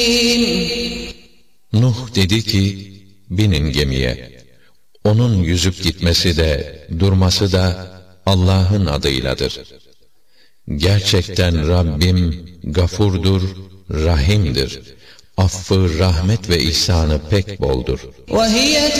Nuh dedi ki, binin gemiye. Onun yüzüp gitmesi de, durması da Allah'ın adıyladır. Gerçekten Rabbim gafurdur, rahimdir. Affı, rahmet ve ihsanı pek boldur.